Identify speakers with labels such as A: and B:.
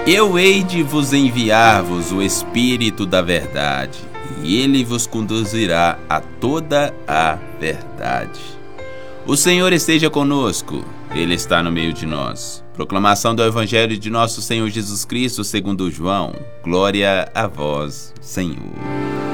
A: Eu hei de vos enviar-vos o Espírito da verdade, e ele vos conduzirá a toda a verdade. O Senhor esteja conosco, Ele está no meio de nós. Proclamação do Evangelho de nosso Senhor Jesus Cristo segundo João. Glória a vós, Senhor.